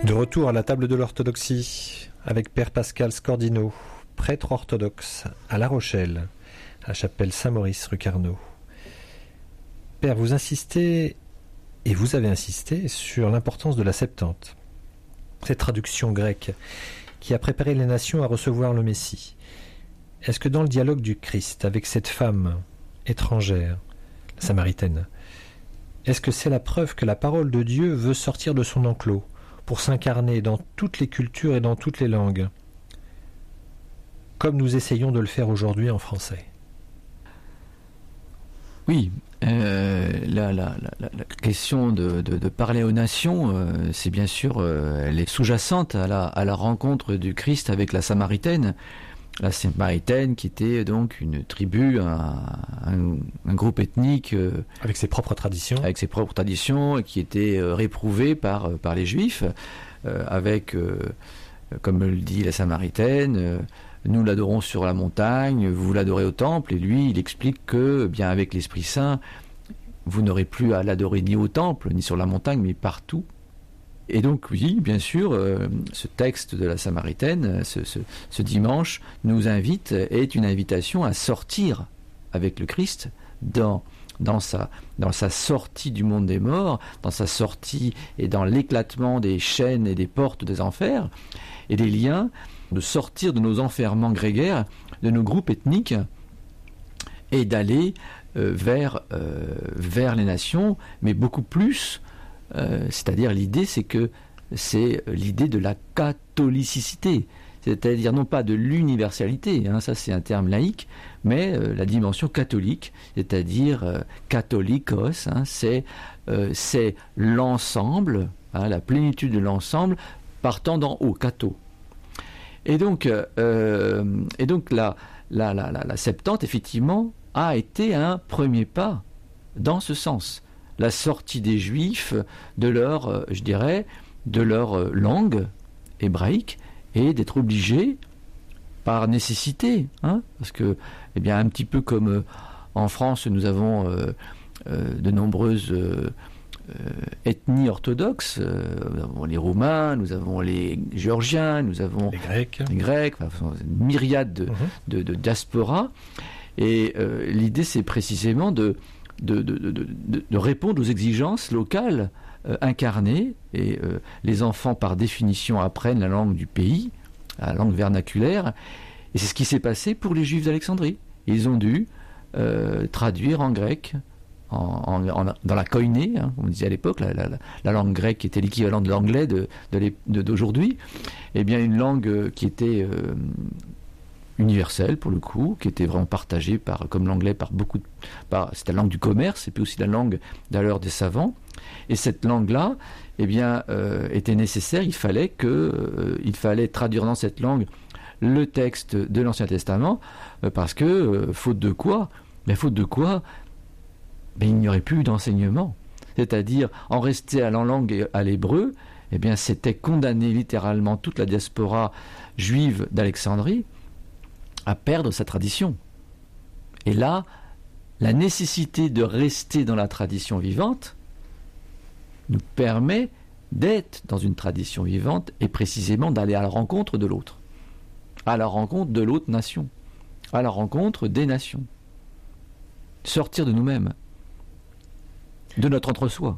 De retour à la table de l'orthodoxie avec Père Pascal Scordino, prêtre orthodoxe à La Rochelle, à la chapelle Saint-Maurice rue Carnot. Père, vous insistez, et vous avez insisté, sur l'importance de la Septante, cette traduction grecque qui a préparé les nations à recevoir le Messie. Est-ce que dans le dialogue du Christ avec cette femme étrangère, la Samaritaine, est-ce que c'est la preuve que la parole de Dieu veut sortir de son enclos pour s'incarner dans toutes les cultures et dans toutes les langues, comme nous essayons de le faire aujourd'hui en français? Oui, la question de parler aux nations, c'est bien sûr, elle est sous-jacente à la rencontre du Christ avec la Samaritaine. La Samaritaine qui était donc une tribu, un groupe ethnique avec ses propres traditions, et qui était réprouvé par les Juifs, avec, comme le dit la Samaritaine, nous l'adorons sur la montagne, vous l'adorez au temple, et lui il explique que, bien avec l'Esprit Saint, vous n'aurez plus à l'adorer ni au temple, ni sur la montagne, mais partout. Et donc oui, bien sûr, ce texte de la Samaritaine, ce dimanche, nous invite, est une invitation à sortir avec le Christ dans sa sortie du monde des morts, dans sa sortie et dans l'éclatement des chaînes et des portes des enfers et des liens, de sortir de nos enfermements grégaires, de nos groupes ethniques et d'aller vers les nations, mais beaucoup plus. C'est-à-dire l'idée, c'est l'idée de la catholicité, c'est-à-dire non pas de l'universalité, ça c'est un terme laïque, mais la dimension catholique, c'est-à-dire catholikos, c'est l'ensemble, la plénitude de l'ensemble partant d'en haut, catho. Et donc la Septante effectivement a été un premier pas dans ce sens. La sortie des Juifs de leur, de leur langue hébraïque et d'être obligés par nécessité, parce que, un petit peu comme en France, nous avons de nombreuses ethnies orthodoxes, nous avons les Roumains, nous avons les Géorgiens, nous avons les Grecs, une myriade de diasporas, et l'idée c'est précisément de répondre aux exigences locales incarnées, et les enfants par définition apprennent la langue du pays, la langue vernaculaire, et c'est ce qui s'est passé pour les Juifs d'Alexandrie. Ils ont dû traduire en grec, dans la koiné, comme on disait à l'époque, la langue grecque qui était l'équivalent de l'anglais d'aujourd'hui, une langue qui était universelle pour le coup, qui était vraiment partagée comme l'anglais c'était la langue du commerce, et puis aussi la langue d'ailleurs des savants. Et cette langue-là, était nécessaire. Il fallait traduire dans cette langue le texte de l'Ancien Testament, parce que faute de quoi, il n'y aurait plus d'enseignement. C'est-à-dire, en restant à la langue à l'hébreu, c'était condamner littéralement toute la diaspora juive d'Alexandrie à perdre sa tradition. Et là, la nécessité de rester dans la tradition vivante nous permet d'être dans une tradition vivante, et précisément d'aller à la rencontre de l'autre, à la rencontre de l'autre nation, à la rencontre des nations, sortir de nous-mêmes, de notre entre-soi.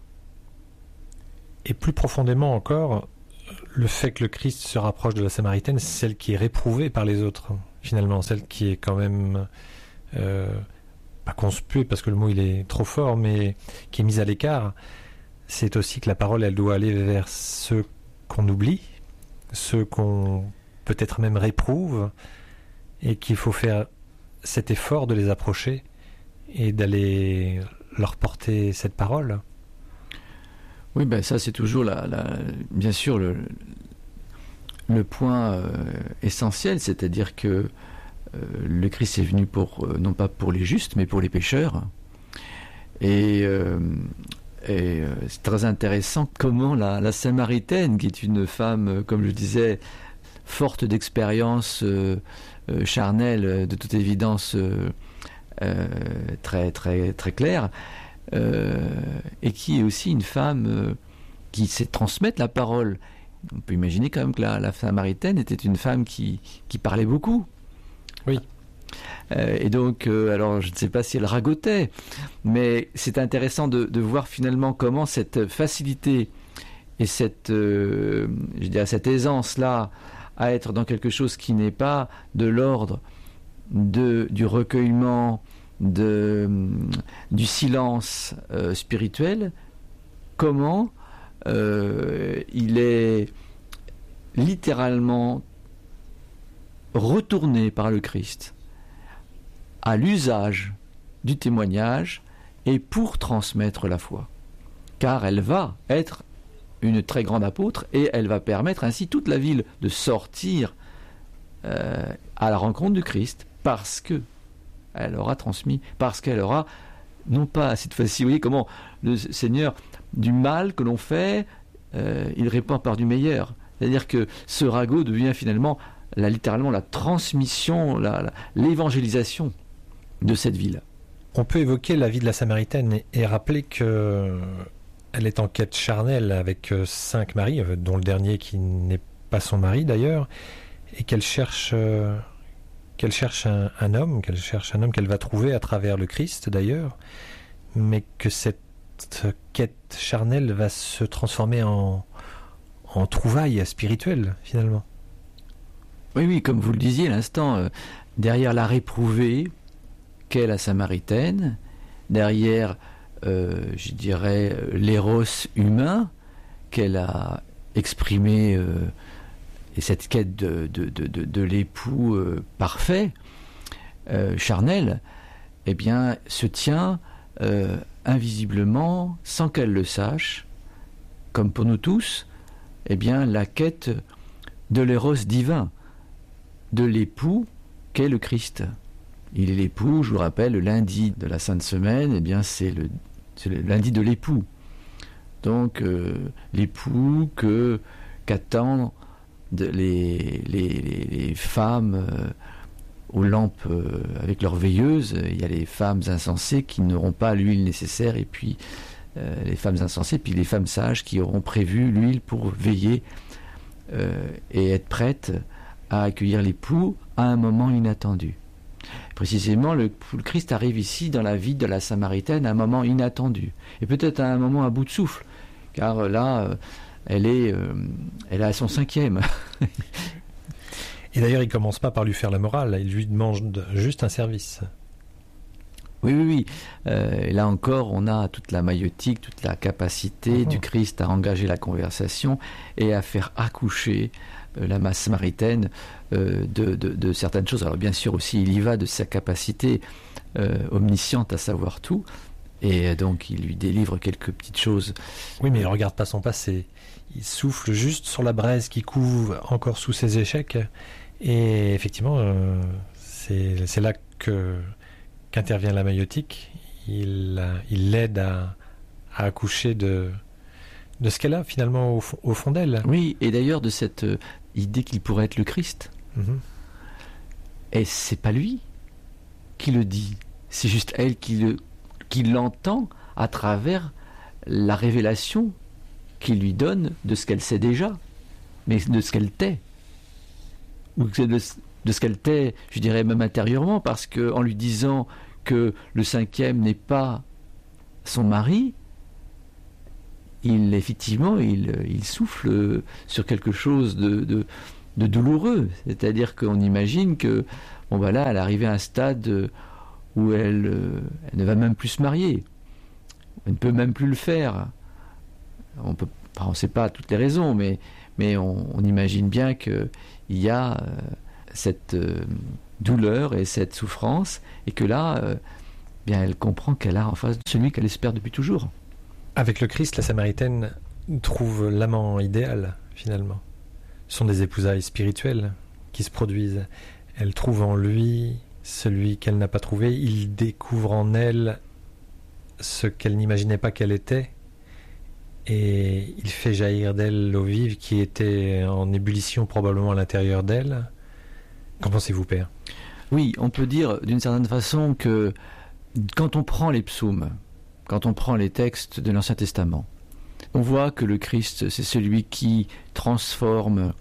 Et plus profondément encore, le fait que le Christ se rapproche de la Samaritaine, c'est celle qui est réprouvée par les autres, finalement, celle qui est quand même pas conspuée, parce que le mot il est trop fort, mais qui est mise à l'écart. C'est aussi que la parole, elle doit aller vers ceux qu'on oublie, ceux qu'on peut-être même réprouve, et qu'il faut faire cet effort de les approcher et d'aller leur porter cette parole. Oui, ça c'est toujours bien sûr le point essentiel, c'est-à-dire que le Christ est venu non pas pour les justes, mais pour les pécheurs. Et c'est très intéressant comment la Samaritaine, qui est une femme, comme je disais, forte d'expérience charnelle, de toute évidence très, très, très claire, et qui est aussi une femme qui sait transmettre la parole. On peut imaginer quand même que la Samaritaine était une femme qui parlait beaucoup. Oui. Et donc, alors je ne sais pas si elle ragotait, mais c'est intéressant de voir finalement comment cette facilité et cette aisance-là à être dans quelque chose qui n'est pas de l'ordre du recueillement, du silence spirituel, comment il est littéralement retourné par le Christ à l'usage du témoignage et pour transmettre la foi. Car elle va être une très grande apôtre et elle va permettre ainsi toute la ville de sortir à la rencontre du Christ parce que elle aura transmis, parce qu'elle aura, non pas cette fois-ci, vous voyez comment le Seigneur, du mal que l'on fait, il répond par du meilleur. C'est-à-dire que ce ragot devient finalement littéralement la transmission, l'évangélisation de cette ville. On peut évoquer la vie de la Samaritaine et rappeler que elle est en quête charnelle avec 5 maris, dont le dernier qui n'est pas son mari d'ailleurs, et qu'elle cherche un homme qu'elle va trouver à travers le Christ d'ailleurs, mais que cette quête charnelle va se transformer en trouvaille spirituelle finalement. Oui, comme vous le disiez à l'instant, derrière la réprouvée qu'est la Samaritaine, derrière, je dirais, l'éros humain qu'elle a exprimé, et cette quête de l'époux parfait, charnel, eh bien, se tient invisiblement, sans qu'elle le sache, comme pour nous tous, eh bien, la quête de l'éros divin, de l'époux qu'est le Christ. Il est l'époux, je vous rappelle, le lundi de la Sainte Semaine, eh bien c'est le lundi de l'époux. Donc l'époux qu'attendent les femmes aux lampes avec leurs veilleuses. Il y a les femmes insensées qui n'auront pas l'huile nécessaire, et puis les femmes insensées, puis les femmes sages qui auront prévu l'huile pour veiller et être prêtes à accueillir l'époux à un moment inattendu. Précisément, le Christ arrive ici dans la vie de la Samaritaine à un moment inattendu, et peut-être à un moment à bout de souffle, car là, elle est à son 5e. Et d'ailleurs, il ne commence pas par lui faire la morale, il lui demande juste un service. Oui. Et là encore, on a toute la maïotique, toute la capacité du Christ à engager la conversation et à faire accoucher la Samaritaine de certaines choses. Alors bien sûr aussi, il y va de sa capacité omnisciente à savoir tout, et donc il lui délivre quelques petites choses. Oui, mais il ne regarde pas son passé. Il souffle juste sur la braise qui couve encore sous ses échecs, et effectivement, c'est là qu'intervient la maïotique. Il l'aide à accoucher de ce qu'elle a finalement au fond d'elle. Oui, et d'ailleurs de cette idée qu'il pourrait être le Christ. Et c'est pas lui qui le dit, c'est juste elle qui l'entend à travers la révélation qu'il lui donne de ce qu'elle sait déjà, mais de ce qu'elle tait, ou de ce qu'elle tait, je dirais même intérieurement, parce que en lui disant que le 5e n'est pas son mari, il souffle sur quelque chose de douloureux. C'est-à-dire qu'on imagine que là, elle est arrivée à un stade où elle ne va même plus se marier. Elle ne peut même plus le faire. On ne sait pas toutes les raisons, mais on imagine bien qu'il y a cette douleur et cette souffrance, et que là, bien, elle comprend qu'elle a en face de celui qu'elle espère depuis toujours. Avec le Christ, la Samaritaine trouve l'amant idéal, finalement. Ce sont des épousailles spirituelles qui se produisent. Elle trouve en lui celui qu'elle n'a pas trouvé. Il découvre en elle ce qu'elle n'imaginait pas qu'elle était. Et il fait jaillir d'elle l'eau vive qui était en ébullition probablement à l'intérieur d'elle. Qu'en pensez-vous, Père ? Oui, on peut dire d'une certaine façon que quand on prend les psaumes, quand on prend les textes de l'Ancien Testament, On voit que le Christ, c'est celui qui transforme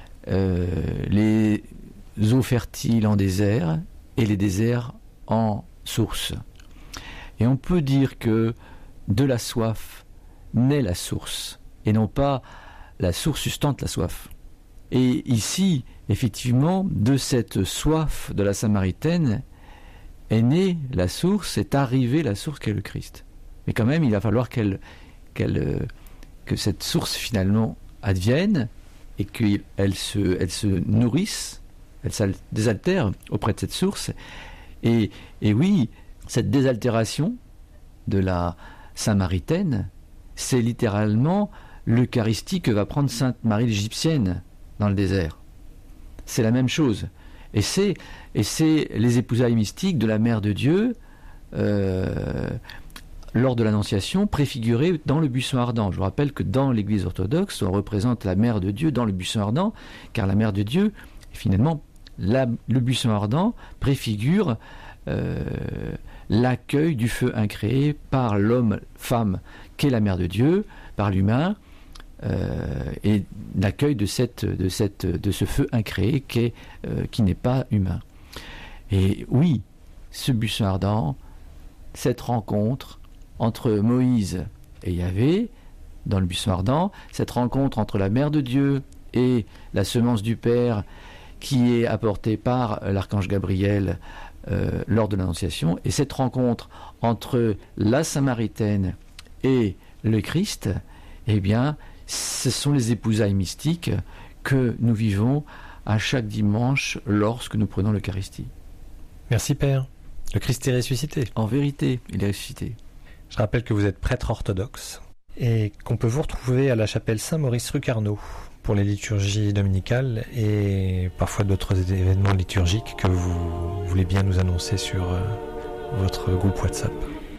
les eaux fertiles en désert et les déserts en sources. Et on peut dire que de la soif naît la source, et non pas la source sustente la soif. Et ici, effectivement, de cette soif de la Samaritaine est née la source, est arrivée la source qu'est le Christ. Mais quand même, il va falloir que cette source finalement advienne et qu'elle se nourrisse, elle se désaltère auprès de cette source. Et oui, cette désaltération de la Samaritaine, c'est littéralement l'Eucharistie que va prendre Sainte Marie l'Égyptienne dans le désert. C'est la même chose. Et c'est les épousailles mystiques de la Mère de Dieu lors de l'Annonciation, préfigurées dans le buisson ardent. Je vous rappelle que dans l'Église orthodoxe, on représente la Mère de Dieu dans le buisson ardent, car la Mère de Dieu, finalement, le buisson ardent préfigure l'accueil du feu incréé par l'homme-femme qu'est la Mère de Dieu, par l'humain, et l'accueil de ce feu incréé qui n'est pas humain. Et oui, ce buisson ardent, cette rencontre entre Moïse et Yahvé, dans le buisson ardent, cette rencontre entre la Mère de Dieu et la semence du Père qui est apportée par l'archange Gabriel lors de l'Annonciation, et cette rencontre entre la Samaritaine et le Christ, eh bien, ce sont les épousailles mystiques que nous vivons à chaque dimanche lorsque nous prenons l'Eucharistie. Merci Père. Le Christ est ressuscité. En vérité, il est ressuscité. Je rappelle que vous êtes prêtre orthodoxe et qu'on peut vous retrouver à la chapelle Saint-Maurice rue Carnot pour les liturgies dominicales et parfois d'autres événements liturgiques que vous voulez bien nous annoncer sur votre groupe WhatsApp.